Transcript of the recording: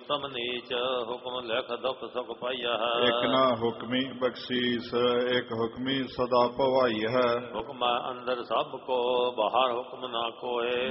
ਉਤਮ ਨੀਚ ਹੁਕਮ ਲਿਖ ਦੁਖ ਸੁਖ ਪਾਈਆ ਹੈ। ਇਕ ਨਾ ਹੁਕਮੀ ਬਖਸ਼ੀਸ ਇਕ ਹੁਕਮੀ ਸਦਾ ਭਵਾਈ ਹੈ। ਹੁਕਮ ਅੰਦਰ ਸਭ ਕੋ ਬਾਹਰ ਹੁਕਮ ਨਾ ਕੋਏ